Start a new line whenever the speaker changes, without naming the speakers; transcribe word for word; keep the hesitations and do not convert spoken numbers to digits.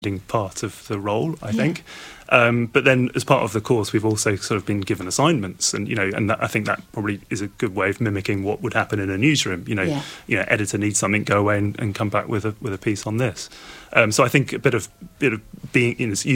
part of the role, I think. Yeah. Um, but then as part of the course, we've also sort of been given assignments, and, you know, and that, I think that probably is a good way of mimicking what would happen in a newsroom. You know, yeah. you know, editor needs something, go away and, and come back with a with a piece on this. Um, so I think a bit of bit of being, you know,